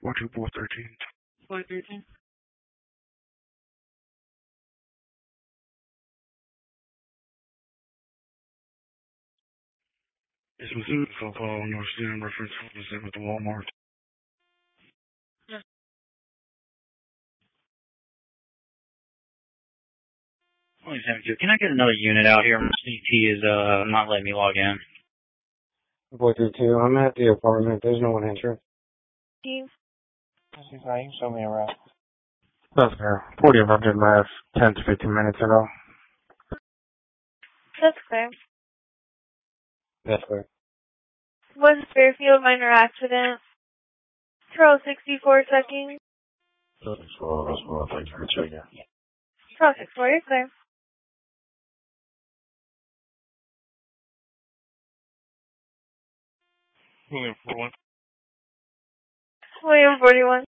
42413. 413. It's Missouri phone call, North Student reference with the Walmart. Yes. Can I get another unit out here? My CT is not letting me log in. 432, I'm at the apartment. There's no one entering. Steve? You can show me around. That's fair. 40 of them did last 10 to 15 minutes ago. That's clear. That's fair. West Fairfield minor accident. Charles 64 seconds. That's well, thanks for checking. Charles 64, you're clear. William 41. William 41.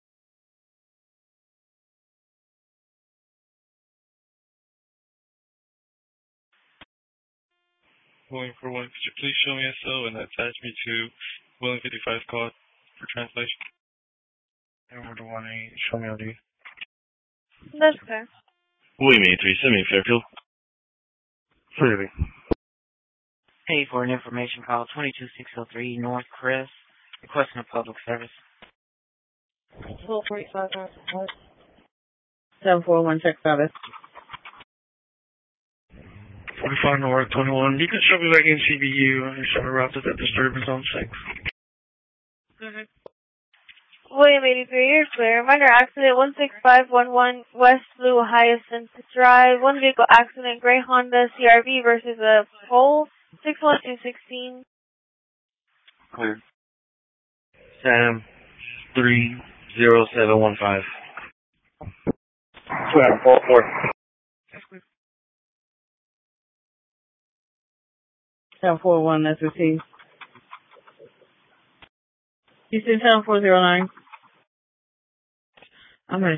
William 41, could you please show me SO and attach me to William 55's call for translation? And we're the one show me OD. That's clear. William 83, send me Fairfield. Really? Hey, for an information call, 22603 North Chris, requesting a public service. 1245 741 check service. 45 North 21. You can show me back in CBU and show me route to that disturbance on 6. Go ahead. William 83, you're clear. Minor accident 16511 West Blue Hyacinth Drive. One vehicle accident, gray Honda CRV versus a pole. 61216. Clear. Sam 30715. 244. That's clear. 741, that's received. Houston 7409. I'm at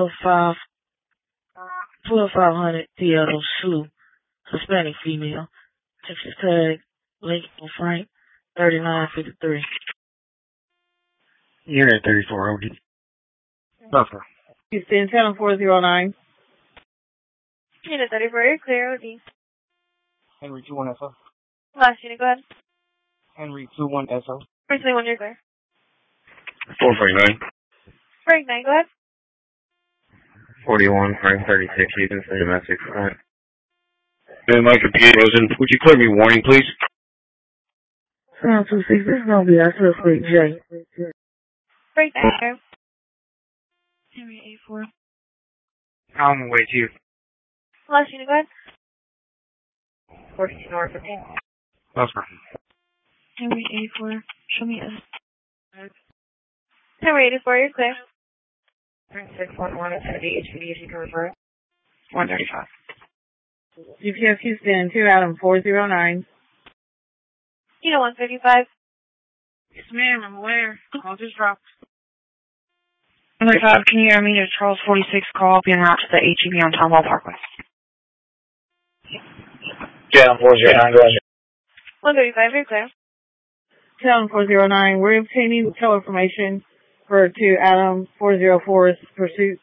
12500 Seattle Sioux, Hispanic female. Texas tag, Lincoln Frank, 3953. Unit 34, OD. Buffer. Houston 7409. Unit 34, you're clear. OD. Henry 21 SO. Last unit, go ahead. Henry 21 SO. First 21, you're clear. 449. Frank 9, go ahead. 41, Frank 36, you can say domestic front. Man, my computer frozen. Would you clear me warning, please? 726, this is going to be our suspect, Jay. Frank 9, Henry 84. I'm with you. Last unit, go ahead. 14 North 15. Buffer. Henry 84. Show me Henry 84, you're clear. 611 at the HPD, if you can refer it. 135. GPS Houston 2 Adam 409. Unit 155. Yes, ma'am, I'm aware. Call just dropped. 135, can you hear me? There's Charles 46 call being route to the HEB on Tomball Parkway. Yeah, 409, go ahead. 135, you're clear. 409, we're obtaining tow information for 2 Adam 404's pursuit.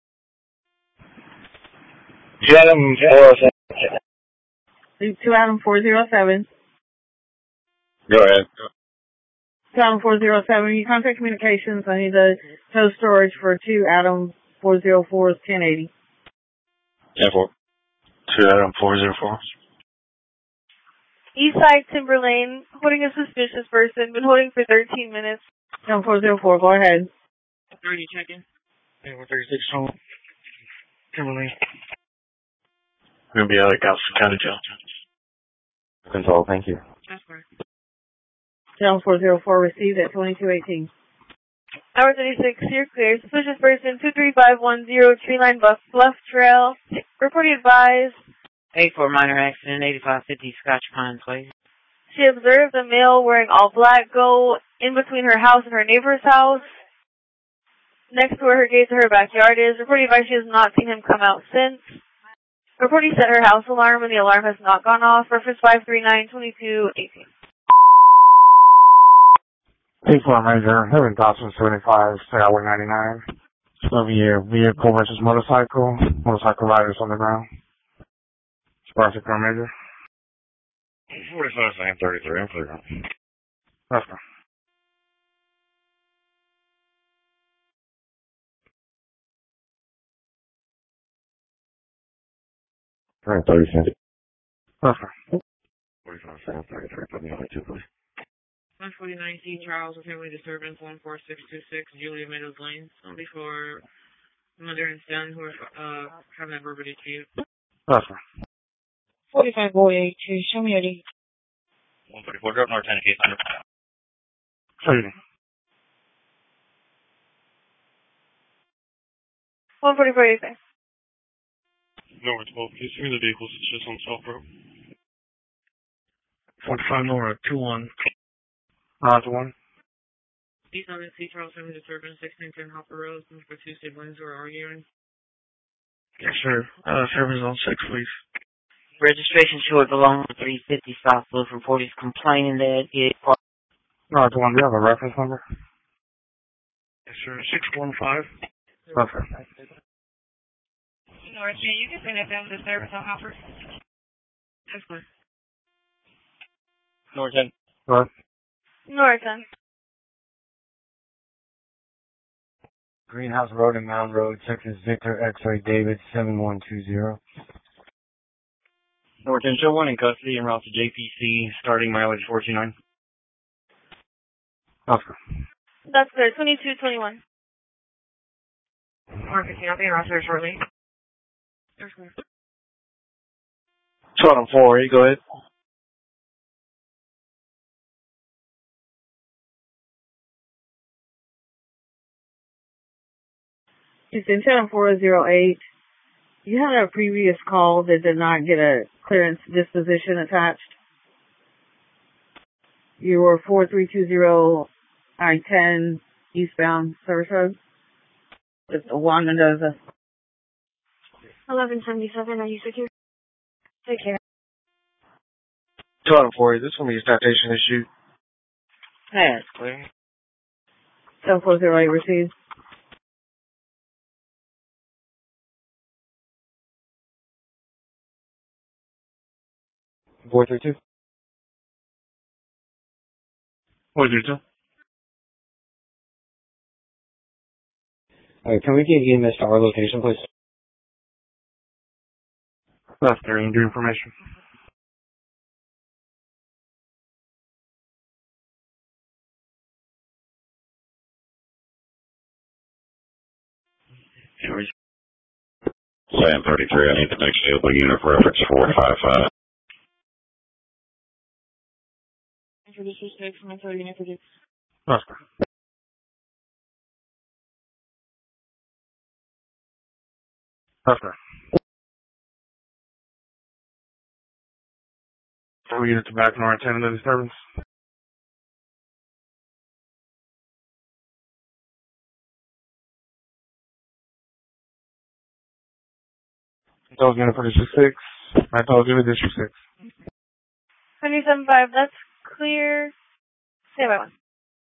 Adam 407. 2 Adam 407. Go ahead. 2 Adam 407, you contact communications. I need the tow storage for 2 Adam 404's 1080. 10-4. 2 Adam 404. Eastside Timber Lane, holding a suspicious person, been holding for 13 minutes. 404, go ahead. 30 check-in. 136 home. Timberlane. We're going to be out of Galveston County Jail. Control, thank you. That's correct. 404 received at 2218. Hour 36, you're clear. Suspicious person, 23510, Treeline Bluff Trail. Reporting advised. 84 minor accident, 8550 Scotch Pine Place. She observed a male wearing all black go in between her house and her neighbor's house. Next to where her gate to her backyard is. Reporting advised she has not seen him come out since. Reporting set her house alarm and the alarm has not gone off. Reference 539-2218. P4 Major, Heaven Dawson 75, Highway 99. Over here, vehicle versus motorcycle. Motorcycle riders on the ground. Sparks Car Major. 45 Sam 33, I'm clear. Let's go. Alright, 30 Sam. Let's go. 45 Sam 33, put me on 2, please. 149C Charles with family disturbance 14626 Julia Meadows Lane. Before mother and son who are having a verbal dispute. Let's go. 45 boy 82. Show me ID. 134, drop north 10 case under. Shooting. 14485. North 12, please see me the vehicles. It's just on South Road. 45 Nora, 2-1. 1. East on C Charles family disturbance 1610 Hopper Road. For two siblings who are arguing. Yes, sir. Service on 6, please. Registration short belonging to 350 South Blue report is complaining that it... No, it's 1. Do you have a reference number? Yes, sir. 615. Okay. North, you can send a family disturbance on Hopper. That's fine. North 10. What? Norton. Greenhouse Road and Mound Road, Texas Victor X-Ray David 7120. North 10, show 1 in custody en route to JPC, starting mileage 429. Oscar. That's clear. 2221. Marcus, I'll be around here shortly. That's fine. 4, you go ahead. It's in 10408. You had a previous call that did not get a clearance disposition attached. You were 4320 I-10 eastbound Service Road. It's Juan Mendoza. 1177. Are you secure? Take care. 204, this will be a citation issue. That's clear. 10408 received. Four 432. 432. Alright, can we get EMS to our location, please? That's there, new information. Sam 33, I need the next available unit for reference 455. Introduce your from 30 introduce. Oscar. Oscar. Can we get it to back north 10 in the disturbance? I was going to put District 6. I told you District 6. 275. That's clear. Stay by 1.